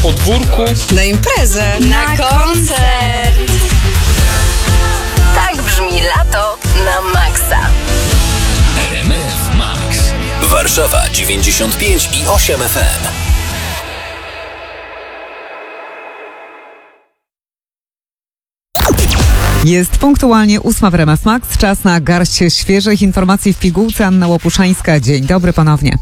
podwórku, na imprezę, na koncert. Tak brzmi lato na maksa. RMF Max. Warszawa 95,8 FM. Jest punktualnie 8 w RMF Max. Czas na garść świeżych informacji w pigułce. Anna Łopuszańska. Dzień dobry ponownie.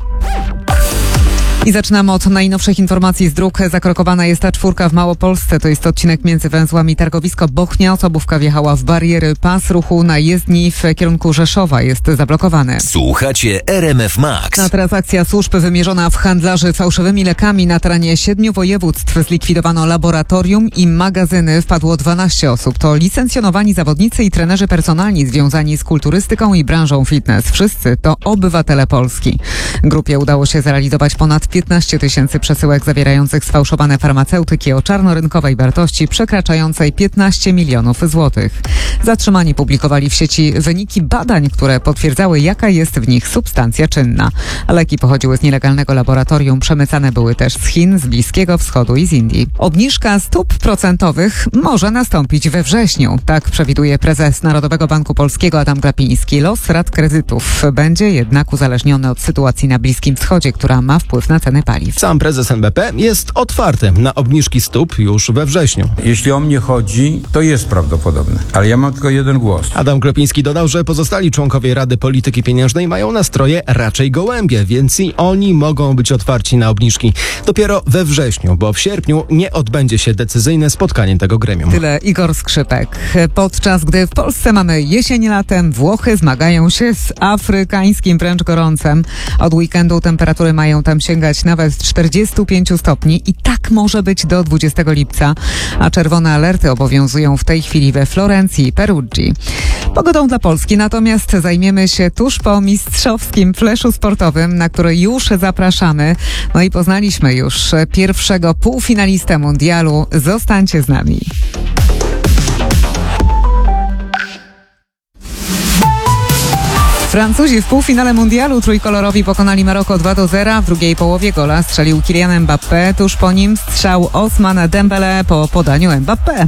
I zaczynamy od najnowszych informacji z dróg. Zakrokowana jest A4 w Małopolsce. To jest odcinek między węzłami Targowisko-Bochnia. Osobówka wjechała w bariery. Pas ruchu na jezdni w kierunku Rzeszowa jest zablokowany. Słuchacie RMF Max. A teraz akcja służb wymierzona w handlarzy fałszywymi lekami. Na terenie 7 województw zlikwidowano laboratorium i magazyny. Wpadło 12 osób. To licencjonowani zawodnicy i trenerzy personalni związani z kulturystyką i branżą fitness. Wszyscy to obywatele Polski. Grupie udało się zrealizować ponad 15 000 przesyłek zawierających sfałszowane farmaceutyki o czarnorynkowej wartości przekraczającej 15 milionów złotych. Zatrzymani publikowali w sieci wyniki badań, które potwierdzały, jaka jest w nich substancja czynna. Leki pochodziły z nielegalnego laboratorium, przemycane były też z Chin, z Bliskiego Wschodu i z Indii. Obniżka stóp procentowych może nastąpić we wrześniu. Tak przewiduje prezes Narodowego Banku Polskiego Adam Glapiński. Los rat kredytów będzie jednak uzależniony od sytuacji na Bliskim Wschodzie, która ma wpływ na ceny paliw. Sam prezes NBP jest otwarty na obniżki stóp już we wrześniu. Jeśli o mnie chodzi, to jest prawdopodobne, ale ja mam tylko jeden głos. Adam Glapiński dodał, że pozostali członkowie Rady Polityki Pieniężnej mają nastroje raczej gołębie, więc i oni mogą być otwarci na obniżki. Dopiero we wrześniu, bo w sierpniu nie odbędzie się decyzyjne spotkanie tego gremium. Tyle Igor Skrzypek. Podczas gdy w Polsce mamy jesień latem, Włochy zmagają się z afrykańskim wręcz gorącem. Od weekendu temperatury mają tam sięgać nawet 45 stopni i tak może być do 20 lipca, a czerwone alerty obowiązują w tej chwili we Florencji i Perugii. Pogodą dla Polski natomiast zajmiemy się tuż po mistrzowskim fleszu sportowym, na który już zapraszamy. No i poznaliśmy już pierwszego półfinalistę mundialu. Zostańcie z nami. Francuzi w półfinale mundialu trójkolorowi pokonali Maroko 2-0. W drugiej połowie gola strzelił Kylian Mbappé. Tuż po nim strzał Ousmane Dembélé po podaniu Mbappé.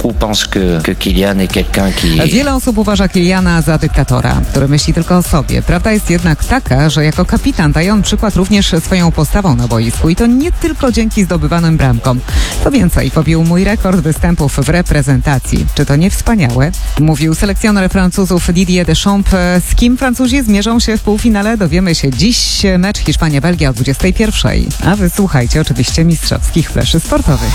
Wiele osób uważa Kyliana za dyktatora, który myśli tylko o sobie. Prawda jest jednak taka, że jako kapitan daje on przykład również swoją postawą na boisku i to nie tylko dzięki zdobywanym bramkom. Co więcej, pobił mój rekord występów w reprezentacji. Czy to nie wspaniałe? Mówił selekcjoner Francuzów Didier Deschamps. Z kim Francuzi zmierzą się w półfinale? Dowiemy się dziś. Mecz Hiszpania-Belgia o 21:00. A wy słuchajcie oczywiście mistrzowskich fleszy sportowych.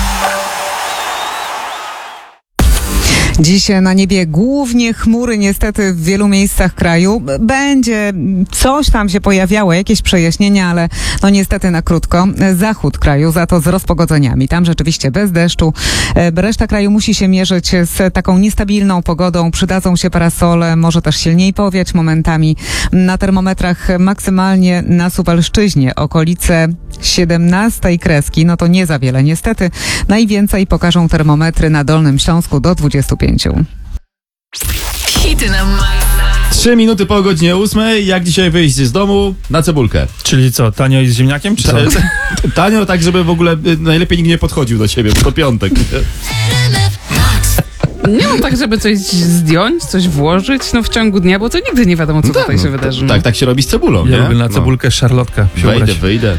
Dziś na niebie głównie chmury, niestety w wielu miejscach kraju. Będzie coś tam się pojawiało, jakieś przejaśnienia, ale no niestety na krótko. Zachód kraju za to z rozpogodzeniami. Tam rzeczywiście bez deszczu. Reszta kraju musi się mierzyć z taką niestabilną pogodą. Przydadzą się parasole, może też silniej powiać momentami. Na termometrach maksymalnie na Suwalszczyźnie okolice 17 kreski, no to nie za wiele niestety. Najwięcej pokażą termometry na Dolnym Śląsku do 25. Hity na maksa. 3 minuty po godzinie 8. Jak dzisiaj wyjść z domu? Na cebulkę. Czyli co, tanio i z ziemniakiem, czy co? Tanio tak, żeby w ogóle najlepiej nikt nie podchodził do ciebie, bo to piątek. Nie mam tak, żeby coś zdjąć, coś włożyć, no w ciągu dnia, bo to nigdy nie wiadomo, co tutaj się wydarzy. Tak się robi z cebulą, Ja nie? lubię na cebulkę szarlotka. Wyjdę.